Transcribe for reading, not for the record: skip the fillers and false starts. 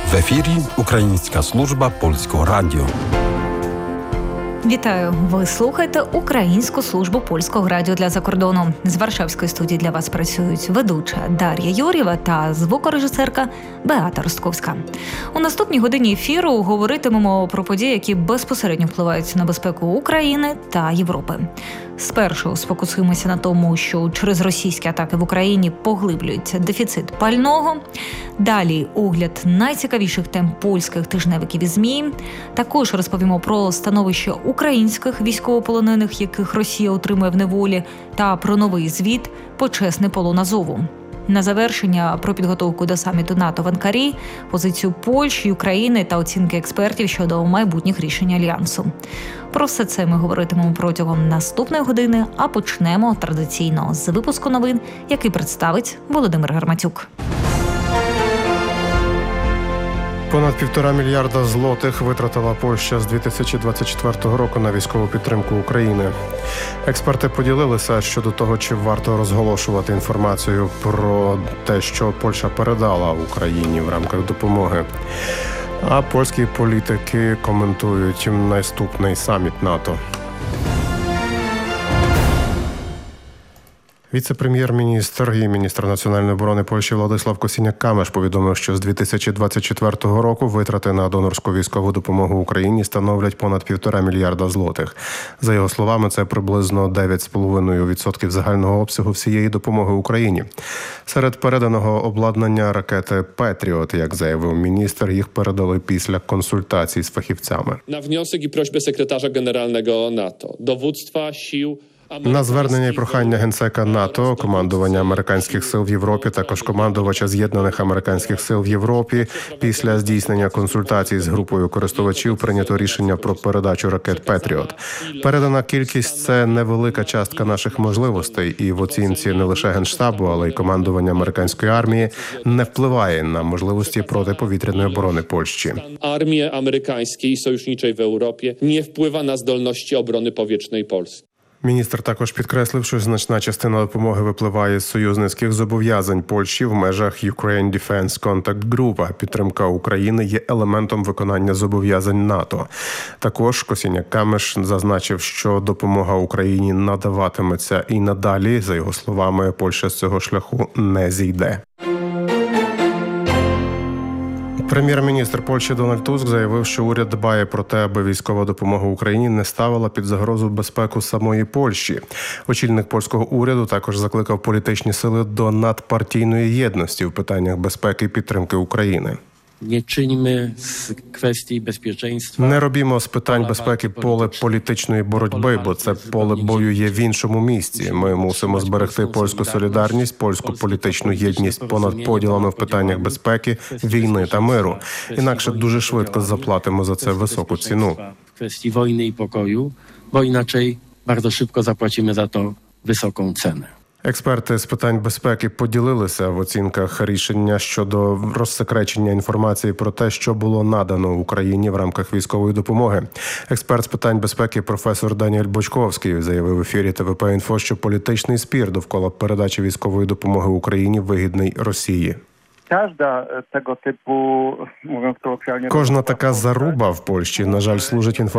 В ефірі Українська служба Польського радіо. Вітаю! Ви слухаєте Українську службу Польського радіо для закордону. З Варшавської студії для вас працюють ведуча Дар'я Юр'єва та звукорежисерка Беата Ростковська. У наступній годині ефіру говоритимемо про події, які безпосередньо впливають на безпеку України та Європи. Спершу сфокусуємося на тому, що через російські атаки в Україні поглиблюється дефіцит пального. Далі огляд найцікавіших тем польських тижневиків і ЗМІ. Також розповімо про становище українських військовополонених, яких Росія утримує в неволі, та про новий звіт «Почесний полон Азову». На завершення про підготовку до саміту НАТО в Анкарі, позицію Польщі, України та оцінки експертів щодо майбутніх рішень Альянсу. Про все це ми говоритимемо протягом наступної години, а почнемо традиційно з випуску новин, який представить Володимир Гарматюк. Понад 1,5 мільярда злотих витратила Польща з 2024 року на військову підтримку України. Експерти поділилися щодо того, чи варто розголошувати інформацію про те, що Польща передала Україні в рамках допомоги. А польські політики коментують наступний саміт НАТО. Віце-прем'єр-міністр і міністр національної оборони Польщі Владислав Косіняк-Камеш повідомив, що з 2024 року витрати на донорську військову допомогу Україні становлять понад 1,5 мільярда злотих. За його словами, це приблизно 9,5% загального обсягу всієї допомоги Україні. Серед переданого обладнання ракети «Петріот», як заявив міністр, їх передали після консультацій з фахівцями. На внесок і просьби секретаря генерального НАТО, доводства сил. На звернення і прохання генсека НАТО, командування американських сил в Європі, також командувача З'єднаних американських сил в Європі, після здійснення консультацій з групою користувачів прийнято рішення про передачу ракет «Петріот». Передана кількість – це невелика частка наших можливостей, і в оцінці не лише Генштабу, але й командування американської армії не впливає на можливості протиповітряної оборони Польщі. Армія американської і союзничої в Європі не впливає на здольності оборони повітряної Польщі. Міністр також підкреслив, що значна частина допомоги випливає з союзницьких зобов'язань Польщі в межах Ukraine Defense Contact Group, а підтримка України є елементом виконання зобов'язань НАТО. Також Косіняк-Камеш зазначив, що допомога Україні надаватиметься і надалі. За його словами, Польща з цього шляху не зійде. Прем'єр-міністр Польщі Дональд Туск заявив, що уряд дбає про те, аби військова допомога Україні не ставила під загрозу безпеку самої Польщі. Очільник польського уряду також закликав політичні сили до надпартійної єдності в питаннях безпеки і підтримки України. Не робімо з питань безпеки поле політичної боротьби, бо це поле бою є в іншому місці. Ми мусимо зберегти польську солідарність, польську політичну єдність понад поділами в питаннях безпеки, війни та миру. Інакше дуже швидко заплатимо за це високу ціну. Kwestii wojny i pokoju, bo inaczej bardzo szybko zapłacimy za to wysoką cenę. Експерти з питань безпеки поділилися в оцінках рішення щодо розсекречення інформації про те, що було надано Україні в рамках військової допомоги. Експерт з питань безпеки професор Даніель Бочковський заявив в ефірі ТВП-Інфо, що політичний спір довкола передачі військової допомоги Україні вигідний Росії. Кожна така заруба в Польщі, на жаль, служить